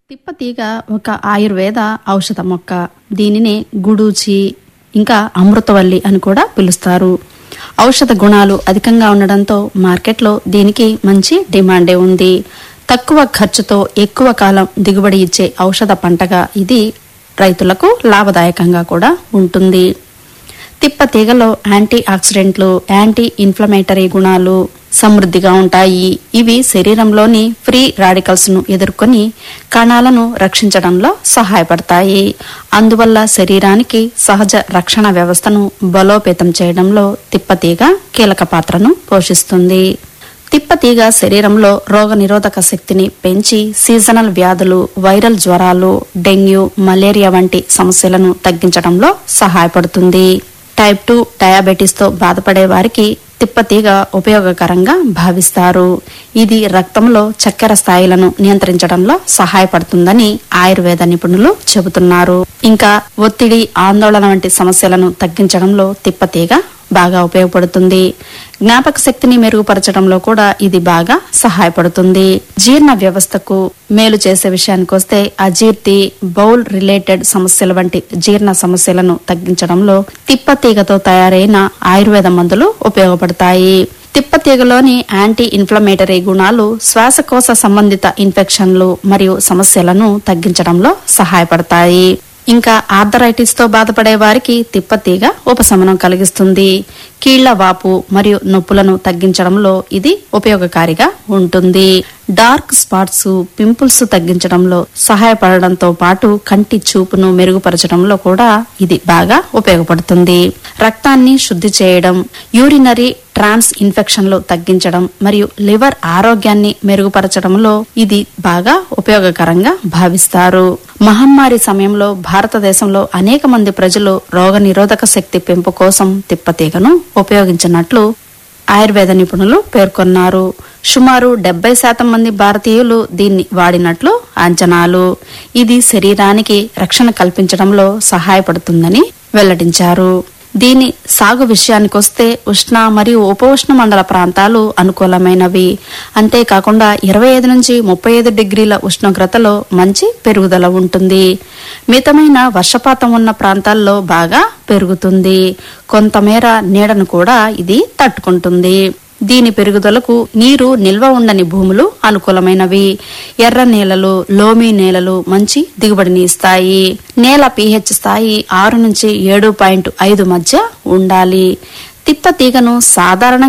తిప్పతీగ ఒక ఆయుర్వేద ఔషధ మొక్క. దీనిని గుడూచి ఇంకా అమృతవల్లి అని కూడా పిలుస్తారు. ఔషధ గుణాలు అధికంగా ఉండడంతో మార్కెట్లో దీనికి మంచి డిమాండే ఉంది. తక్కువ ఖర్చుతో ఎక్కువ కాలం దిగుబడి ఇచ్చే ఔషధ పంటగా ఇది రైతులకు లాభదాయకంగా కూడా ఉంటుంది. తిప్పతీగలో యాంటీ ఆక్సిడెంట్లు, యాంటీ ఇన్ఫ్లమేటరీ గుణాలు సమృద్ధిగా ఉంటాయి. ఇవి శరీరంలోని ఫ్రీ రాడికల్స్ ను ఎదుర్కొని కణాలను రక్షించడంలో సహాయపడతాయి. అందువల్ల శరీరానికి సహజ రక్షణ వ్యవస్థను బలోపేతం చేయడంలో తిప్పతీగ కీలక పాత్రను పోషిస్తుంది. తిప్పతీగ శరీరంలో రోగనిరోధక శక్తిని పెంచి సీజనల్ వ్యాధులు, వైరల్ జ్వరాలు, డెంగ్యూ, మలేరియా వంటి సమస్యలను తగ్గించడంలో సహాయపడుతుంది. టైప్ 2 డయాబెటీస్ తో బాధపడే వారికి తిప్పతీగ ఉపయోగకరంగా భావిస్తారు. ఇది రక్తంలో చక్కెర స్థాయిలను నియంత్రించడంలో సహాయపడుతుందని ఆయుర్వేద నిపుణులు చెబుతున్నారు. ఇంకా ఒత్తిడి, ఆందోళన వంటి సమస్యలను తగ్గించడంలో తిప్పతీగ బాగా ఉపయోగపడుతుంది. జ్ఞాపక శక్తిని మెరుగుపరచడంలో కూడా ఇది బాగా సహాయపడుతుంది. జీర్ణ వ్యవస్థకు మేలు చేసే విషయానికొస్తే అజీర్తి, బౌల్ రిలేటెడ్ సమస్యల వంటి జీర్ణ సమస్యలను తగ్గించడంలో తిప్పతీగతో తయారైన ఆయుర్వేద మందులు ఉపయోగపడతాయి. తిప్పతీగలోని యాంటీ ఇన్ఫ్లమేటరీ గుణాలు శ్వాసకోశ సంబంధిత ఇన్ఫెక్షన్లు మరియు సమస్యలను తగ్గించడంలో సహాయపడతాయి. ఇంకా ఆర్థరైటిస్ తో బాధపడే వారికి తిప్పతీగ ఉపశమనం కలిగిస్తుంది. కీళ్ల వాపు మరియు నొప్పులను తగ్గించడంలో ఇది ఉపయోగకారిగా ఉంటుంది. డార్క్ స్పాట్స్, పింపుల్స్ తగ్గించడంలో సహాయపడడంతో పాటు కంటి చూపును మెరుగుపరచడంలో కూడా ఇది బాగా ఉపయోగపడుతుంది. రక్తాన్ని శుద్ధి చేయడం, యూరినరీ ట్రాన్స్ ఇన్ఫెక్షన్లు తగ్గించడం మరియు లివర్ ఆరోగ్యాన్ని మెరుగుపరచడంలో ఇది బాగా ఉపయోగకరంగా భావిస్తారు. మహమ్మారి సమయంలో భారతదేశంలో అనేక మంది ప్రజలు రోగనిరోధక శక్తి పెంపు కోసం తిప్పతీగను ఉపయోగించినట్లు ఆయుర్వేద నిపుణులు పేర్కొన్నారు. సుమారు 70% మంది భారతీయులు దీన్ని వాడినట్లు అంచనాలు. ఇది శరీరానికి రక్షణ కల్పించడంలో సహాయపడుతుందని వెల్లడించారు. దీని సాగు విషయానికొస్తే ఉష్ణ మరియు ఉపఉష్ణ మండల ప్రాంతాలు అనుకూలమైనవి. అంతేకాకుండా 25 నుంచి 35 డిగ్రీల ఉష్ణోగ్రతలో మంచి పెరుగుదల ఉంటుంది. మితమైన వర్షపాతం ఉన్న ప్రాంతాల్లో బాగా పెరుగుతుంది. కొంతమేర నీడను కూడా ఇది తట్టుకుంటుంది. దీని పెరుగుదలకు నీరు నిల్వ ఉండని భూములు అనుకూలమైనవి. ఎర్ర నేలలు, లోమీ నేలలు మంచి దిగుబడిని ఇస్తాయి. నేల pH స్థాయి 6 నుంచి 7.5 మధ్య ఉండాలి. తిప్పతీగను సాధారణంగా